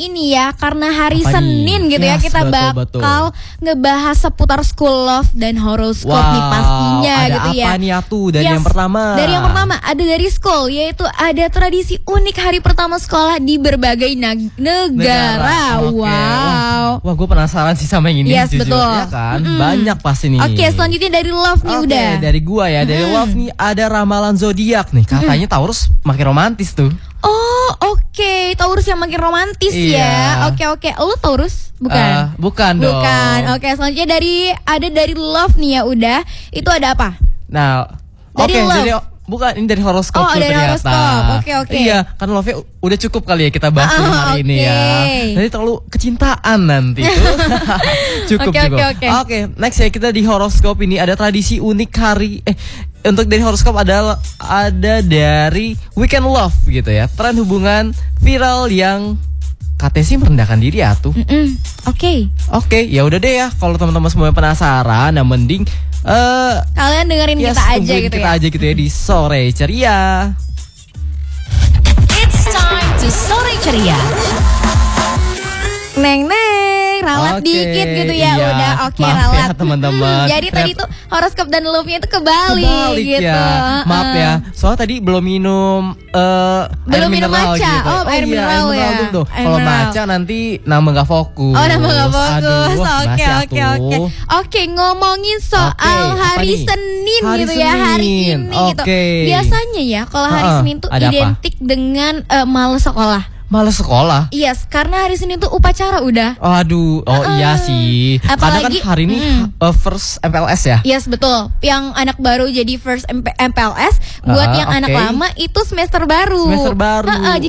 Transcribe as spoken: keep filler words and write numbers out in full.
ini ya, karena hari Apa Senin nih? gitu ya, Yes, kita betul, bakal betul. ngebahas seputar school love dan horoscope Wow, nih pastinya ada gitu ya. apa nih Atu? Dari Yes, yang pertama. Dari yang pertama ada dari school, yaitu ada tradisi unik hari pertama sekolah di berbagai nag- negara. Negara. Oke. Wow. Wah, wah gue penasaran sih sama yang ini. Yes, jujur, betul. ya kan? Mm-mm. Banyak pasti nih. Oke, selanjutnya dari love nih Oke, udah. dari gua ya, dari Mm. love nih ada ramalan zodiak nih. Katanya Taurus makin romantis tuh. Oh, oke. Taurus yang makin romantis Iya. ya. Oke, oke. Lu Taurus? Bukan. Eh, bukan dong. Bukan. Oke, selanjutnya dari ada dari love nih ya udah. Itu ada apa? Nah, Dari oke, love. jadi bukan ini dari horoskop Oh, tuh dari ternyata. horoskop. Oke, oke. Iya, kan love udah cukup kali ya kita bahas Ah, hari ini ya. oke. Nanti terlalu kecintaan nanti tuh. Cukup Oke, cukup. oke, oke. Oke, next ya kita di horoskop ini ada tradisi unik hari eh untuk dari horoskop adalah ada dari Weekend Love gitu ya. Tren hubungan viral yang katanya sih merendahkan diri ya tuh. Mm-mm. Oke. Oke, ya udah deh ya. Kalau teman-teman semuanya penasaran, nah mending eh Kalian dengerin ya, kita aja tungguin gitu kita ya. aja gitu ya di Sore Ceria. It's time to Sore Ceria. Neng neng, ralat Oke, dikit gitu ya. iya. Udah oke Maaf ralat. ya, teman-teman. Hmm, jadi tadi Ternyata- tuh horoskop dan love-nya itu kebalik, Kebalik gitu. ya. Maaf ya. Soalnya tadi belum minum eh Belum air minum mineral matcha. gitu. Oh, air iya, mineral ya. dulu tuh. Air Kalau mineral. matcha nanti nambah gak fokus. Oh, nama gak fokus. Aduh, wah, Oke, masih oke, atuh. oke. Oke, ngomongin soal Oke, apa hari nih? Senin Hari gitu ya, hari Senin. ini gitu. Oke. Biasanya ya kalau hari Ha-ha, Senin tuh ada apa? identik dengan eh, males sekolah. Malas sekolah. Yes, karena hari Senin tuh upacara udah. Aduh, oh Uh-uh. iya sih. Karena kan Apalagi- hari ini Mm. uh, first M P L S ya. Yes, betul. Yang anak baru jadi first M P- M P L S, buat Ah, yang anak oke. lama itu semester baru. Semester baru. Ha-ha,